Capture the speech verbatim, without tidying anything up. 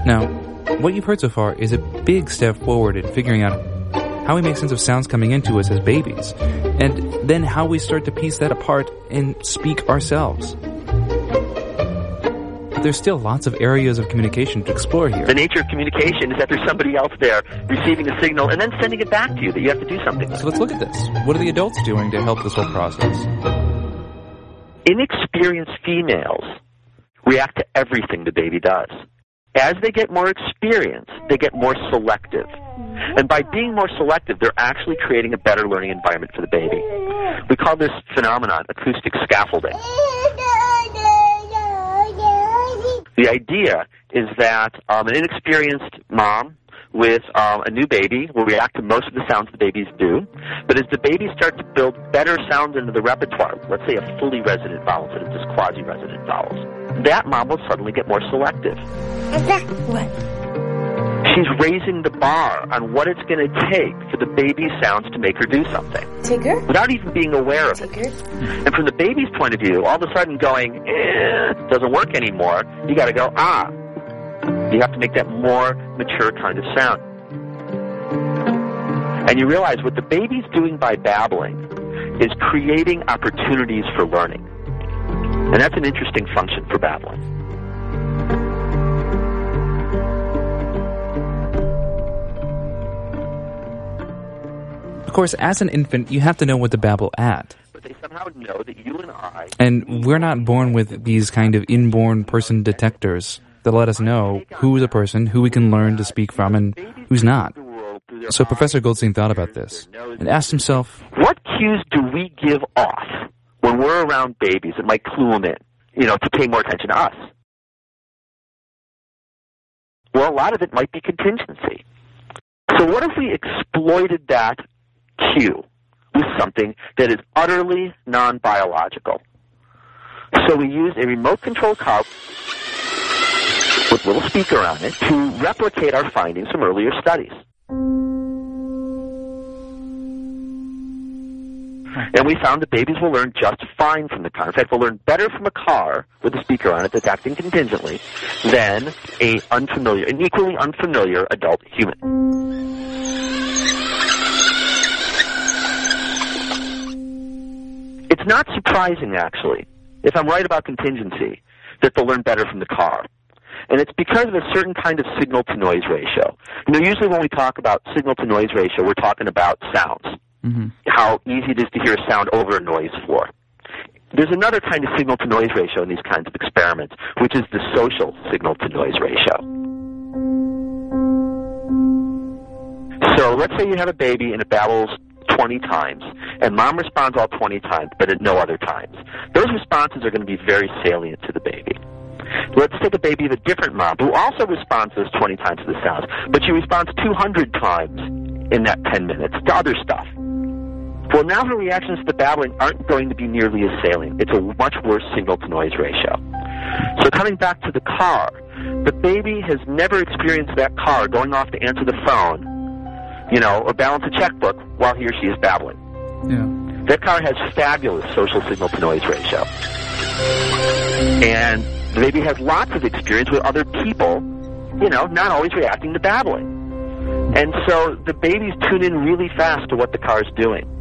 Now, what you've heard so far is a big step forward in figuring out how we make sense of sounds coming into us as babies, and then how we start to piece that apart and speak ourselves. But there's still lots of areas of communication to explore here. The nature of communication is that there's somebody else there receiving a signal and then sending it back to you that you have to do something with. So let's look at this. What are the adults doing to help this whole process? Inexperienced females react to everything the baby does. As they get more experience, they get more selective. And by being more selective, they're actually creating a better learning environment for the baby. We call this phenomenon acoustic scaffolding. The idea is that um, an inexperienced mom with um, a new baby will react to most of the sounds the babies do, but as the babies start to build better sounds into the repertoire, let's say a fully resonant vowel instead of just quasi-resonant vowels, that mom will suddenly get more selective. What? She's raising the bar on what it's going to take for the baby's sounds to make her do something. Tigger? Without even being aware of Tigger? it. And from the baby's point of view, all of a sudden going, eh, doesn't work anymore, you got to go, ah. You have to make that more mature kind of sound. And you realize what the baby's doing by babbling is creating opportunities for learning. And that's an interesting function for babbling. Of course, as an infant, you have to know what to babble at. But they somehow know that you and I... And we're not born with these kind of inborn person detectors that let us know who's a person, who we can learn to speak from, and who's not. So Professor Goldstein thought about this and asked himself, what cues do we give off when we're around babies that might clue them in, you know, to pay more attention to us? Well, a lot of it might be contingency. So what if we exploited that cue with something that is utterly non-biological? So we used a remote-controlled car with a little speaker on it to replicate our findings from earlier studies. And we found that babies will learn just fine from the car. In fact, they'll learn better from a car with a speaker on it that's acting contingently than a unfamiliar, an equally unfamiliar adult human. It's not surprising, actually, if I'm right about contingency, that they'll learn better from the car. And it's because of a certain kind of signal-to-noise ratio. You know, usually when we talk about signal-to-noise ratio, we're talking about sounds, mm-hmm. how easy it is to hear a sound over a noise floor. There's another kind of signal-to-noise ratio in these kinds of experiments, which is the social signal-to-noise ratio. So let's say you have a baby and it babbles twenty times, and mom responds all twenty times, but at no other times. Those responses are going to be very salient to the baby. Let's take a baby of a different mom who also responds those twenty times to the sounds, but she responds two hundred times in that ten minutes to other stuff. Well, now her reactions to the babbling aren't going to be nearly as salient. It's a much worse signal-to-noise ratio. So coming back to the car, the baby has never experienced that car going off to answer the phone, you know, or balance a checkbook while he or she is babbling. Yeah. That car has fabulous social signal-to-noise ratio. And the baby has lots of experience with other people, you know, not always reacting to babbling. And so the babies tune in really fast to what the car is doing.